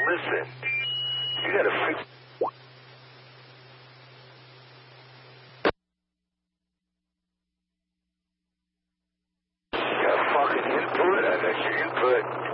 listen. You gotta fix. You got fucking input. I got your input.